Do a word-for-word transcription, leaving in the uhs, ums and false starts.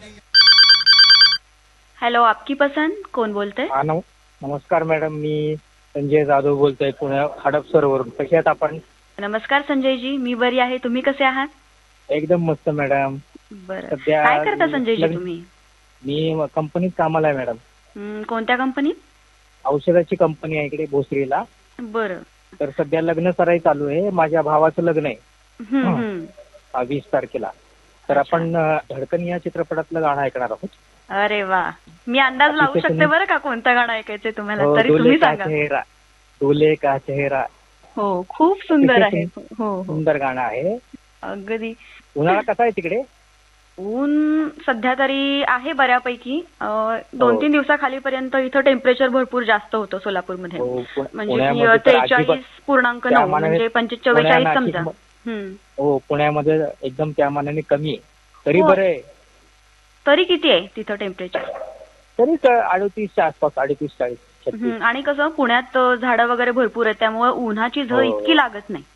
Hello, आपकी पसंद, कोण बोलतंय? हा नम नमस्कार मॅडम, मी संजय जाधव बोलतोय पुण्या हडपसरवरून. कसे आहात आपण? नमस्कार संजयजी, मी बरी आहे. तुम्ही कसे आहात? एकदम मस्त मॅडम. बरं, सध्या काय करता संजयजी लग्न- तुम्ही? मी कंपनीत कामाला आहे मॅडम. हं, कोणत्या कंपनीत? औषधाची कंपनी आहे इकडे भोसरीला. बरं. तर सध्या लग्न सराई चालू आहे. माझ्या भावाचं लग्न आहे हं, हं, हं. हा, वीस तारखेला. तर अच्छा. आपण अ, धडकन या चित्रपटातलं गाणं ऐकणार आहोत. अरे वा, मी अंदाज लावू अतिशय शकते सुंदर- बरं का कोणतं गाणं ऐकायचंय तुम्हाला, हो, तरी डोले तुम्ही का सांगा. चेहरा, डोले का चेहरा. हो, खूप सुंदर अतिशय आहे. सुं- हो हो, सुंदर गाणं आहे. अगदी. उन्हाळा कसा आहे तिकडे? ऊन सध्या तरी आहे बऱ्यापैकी. दोन हो. तीन दिवसाखालीपर्यंत इथं टेम्परेचर भरपूर जास्त होतं सोलापूरमध्ये. हो, पु- म्हणजे पुण्यामध्ये तर अजिबात त्रेचाळीस पूर्णांक त्या नऊ मानाने म्हणजे पुण्या पंचेचाळीस नाशिक समजा. म- हं. हो, पुण्यामध्ये एकदम त्या मानाने कमी आहे. तरी हो. बरं आहे. तरी किती आहे तिथं टेम्परेचर? तरी अडतीसच्या आसपास, अडतीस चाळीस छत्तीस. आणि कसं पुण्यात अ, झाडं वगैरे भरपूर आहेत त्यामुळे उन्हाची झळ हो. इतकी लागत नाही.